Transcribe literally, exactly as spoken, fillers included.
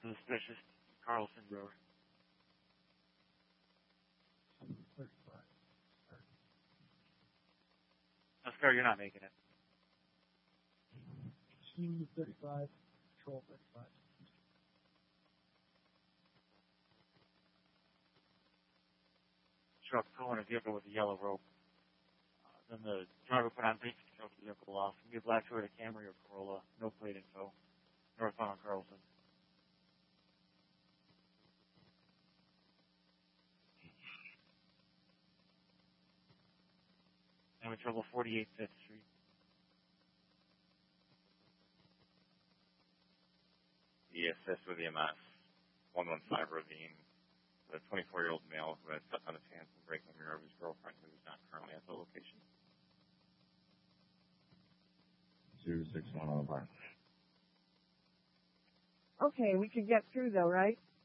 suspicious Carlson Road. thirty-five. Oscar, you're not making it. Team thirty-five, Patrol thirty-five. Truck pulling a vehicle with a yellow rope. Uh, then the driver put on safety control to the vehicle off. Be a black Toyota Camry or Corolla, no plate info. Northbound on Carlson. And we trouble forty-eight Fifth Street. The assist with E M S, one one five Ravine, a twenty-four-year-old male who had cut on his hands and breaking the mirror of his girlfriend who is not currently at the location. Zero six one on the bar. Okay, we can get through though, right?